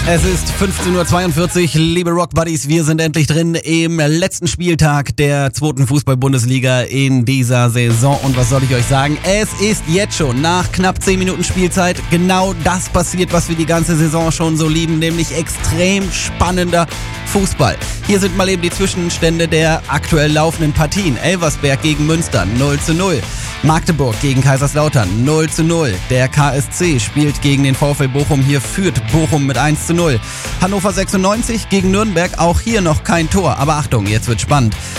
Es ist 15:42 Uhr, liebe Rock Buddies, wir sind endlich drin im letzten Spieltag der 2. Fußball-Bundesliga in dieser Saison. Und was soll ich euch sagen? Es ist jetzt schon nach knapp 10 Minuten Spielzeit genau das passiert, was wir die ganze Saison schon so lieben, nämlich extrem spannender Fußball. Hier sind mal eben die Zwischenstände der aktuell laufenden Partien. Elversberg gegen Münster 0:0. Magdeburg gegen Kaiserslautern 0:0. Der KSC spielt gegen den VfL Bochum. Hier führt Bochum mit 1:0. Hannover 96 gegen Nürnberg. Auch hier noch kein Tor. Aber Achtung, jetzt wird spannend.